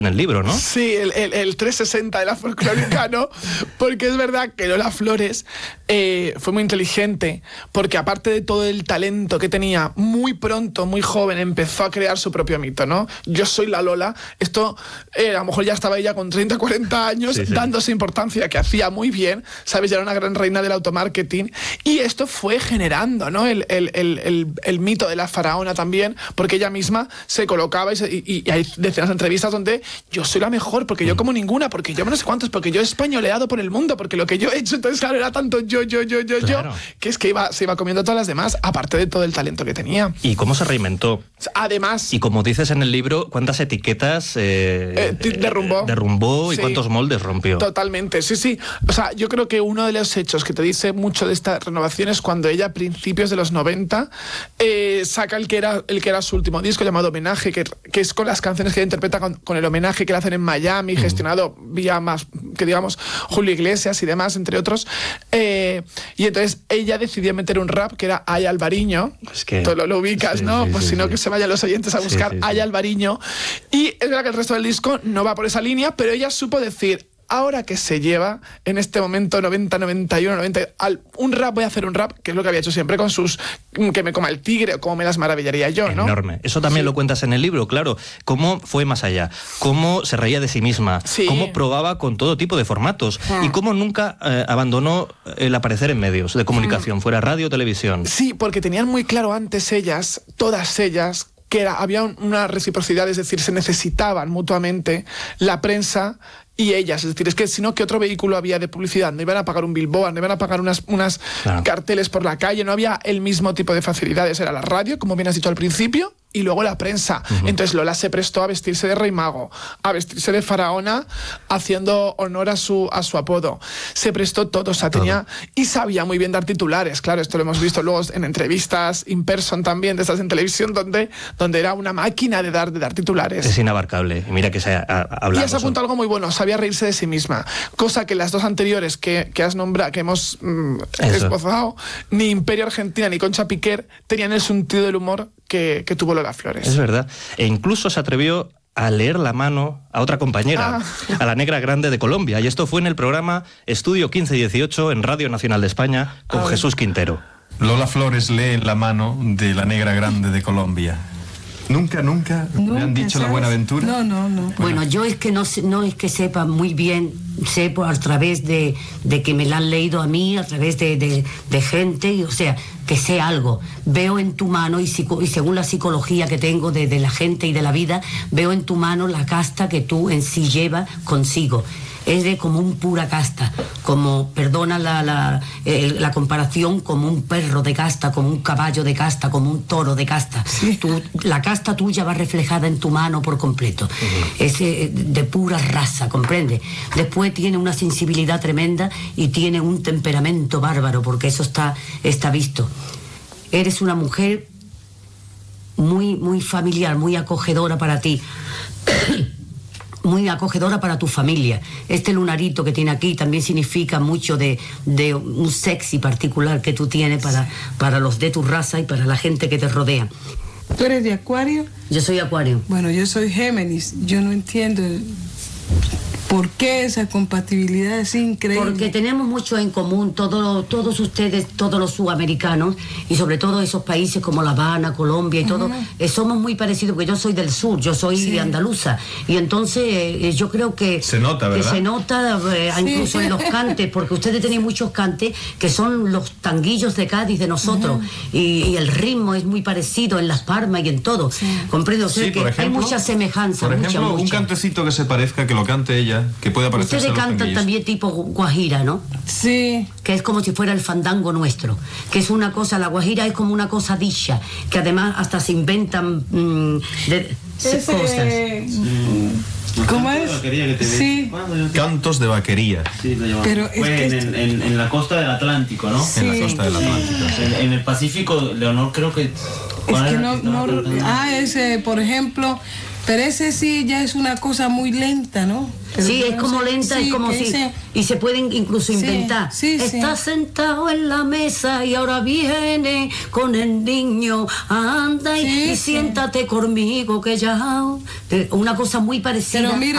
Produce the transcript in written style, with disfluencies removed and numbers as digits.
en el libro, ¿no? Sí, el 360 del folclórica, ¿no? Porque es verdad que Lola Flores fue muy inteligente, porque aparte de todo el talento que tenía, muy pronto, muy joven, empezó a crear su propio mito, ¿no? Yo soy la Lola. Esto, a lo mejor ya estaba ella con 30, 40 años, sí. dándose importancia, que hacía muy bien, ¿sabes? Ya era una gran reina del automarketing. Y esto fue generando, ¿no? El mito de la faraona también, porque ella misma se colocaba y hay decenas de entrevistas donde yo soy la mejor, porque yo como ninguna, porque yo no sé cuántos, porque yo he españoleado por el mundo, porque lo que yo he hecho, entonces claro, era tanto yo, Claro. que es que se iba comiendo todas las demás, aparte de todo el talento que tenía. ¿Y cómo se reinventó? Además... Y como dices en el libro, ¿cuántas etiquetas derrumbó? Derrumbó y Sí. ¿cuántos moldes rompió? Totalmente, sí. O sea, yo creo que uno de los hechos que te dice mucho de esta renovación es cuando ella, a principios de los 90, saca el que era su último disco, llamado Homenaje, que es con las canciones que ella interpreta con el homenaje que le hacen en Miami, gestionado vía más, que digamos, Julio Iglesias y demás, entre otros. Y entonces ella decidió meter un rap que era Ay Alvariño. Es que... Tú lo ubicas, sí, ¿no? sí, Pues sí, si no, sí. que se vayan los oyentes a buscar Ay Alvariño. Y es verdad que el resto del disco no va por esa línea, pero ella supo decir... Ahora que se lleva en este momento 90, 91, 90, voy a hacer un rap, que es lo que había hecho siempre con sus que me coma el tigre o cómo me las maravillaría yo, ¿no? Enorme. Eso también lo cuentas en el libro, claro. Cómo fue más allá, cómo se reía de sí misma, cómo probaba con todo tipo de formatos y cómo nunca abandonó el aparecer en medios de comunicación, fuera radio o televisión. Sí, porque tenían muy claro antes ellas, todas ellas, que había una reciprocidad, es decir, se necesitaban mutuamente la prensa y ellas, es decir, es que si no, ¿qué otro vehículo había de publicidad? No iban a pagar un billboard, no iban a pagar unas claro. carteles por la calle, no había el mismo tipo de facilidades, era la radio, como bien has dicho al principio, y luego la prensa. Entonces Lola se prestó a vestirse de Rey Mago, a vestirse de faraona, haciendo honor a su apodo. Se prestó todo, o sea, tenía... Y sabía muy bien dar titulares, claro, esto lo hemos visto luego en entrevistas in person también, de estas en televisión, donde era una máquina de dar titulares. Es inabarcable. Y mira que se ha hablado. Y has apuntado algo muy bueno, sabía reírse de sí misma, cosa que las dos anteriores que has nombrado, que hemos esbozado, ni Imperio Argentina ni Concha Piquer tenían el sentido del humor que tuvo Lola Flores. Es verdad. E incluso se atrevió a leer la mano a otra compañera, a la Negra Grande de Colombia. Y esto fue en el programa Estudio 1518 en Radio Nacional de España con Jesús Quintero. Lola Flores lee la mano de la Negra Grande de Colombia. ¿Nunca me han dicho, ¿sabes? La Buenaventura. No. Bueno, yo es que no es que sepa muy bien, sé a través de que me la han leído a mí, a través de gente, y, o sea, que sé algo. Veo en tu mano, y según la psicología que tengo de la gente y de la vida, veo en tu mano la casta que tú en sí llevas consigo. Es de como un pura casta, como, perdona la comparación, como un perro de casta, como un caballo de casta, como un toro de casta. Sí. La casta tuya va reflejada en tu mano por completo. Es de pura raza, ¿comprende? Después tiene una sensibilidad tremenda y tiene un temperamento bárbaro, porque eso está visto. Eres una mujer muy, muy familiar, muy acogedora para ti. Muy acogedora para tu familia. Este lunarito que tiene aquí también significa mucho de un sexy particular que tú tienes para los de tu raza y para la gente que te rodea. ¿Tú eres de Acuario? Yo soy Acuario. Bueno, yo soy Géminis. Yo no entiendo por qué esa compatibilidad es increíble. Porque tenemos mucho en común, todos ustedes, todos los sudamericanos, y sobre todo esos países como La Habana, Colombia y todo, somos muy parecidos, porque yo soy del sur, yo soy andaluza, y entonces yo creo que... Se nota, ¿verdad? Que se nota incluso en los cantes, porque ustedes tienen muchos cantes que son los tanguillos de Cádiz de nosotros, y el ritmo es muy parecido en Las Palmas y en todo. Comprendo, o sea, que hay mucha semejanza. Por ejemplo, mucha. Un cantecito que se parezca, que lo cante ella, que puede parecerse. Ustedes cantan también tipo guajira, ¿no? Sí. Que es como si fuera el fandango nuestro, que es una cosa, la guajira es como una cosa dicha, que además hasta se inventan cosas. ¿Cómo es? Sí. Cantos de vaquería. Sí, lo llamamos. Pero fue en la costa del Atlántico, ¿no? Sí. En la costa del Atlántico. Sí. En el Pacífico, Leonor creo que... Es que ese, por ejemplo, pero ese sí ya es una cosa muy lenta, ¿no? Pero sí, es como lenta, es como si... Y se pueden incluso inventar. Está sentado en la mesa y ahora viene con el niño. Anda y siéntate conmigo que ya... Una cosa muy parecida. Pero mira,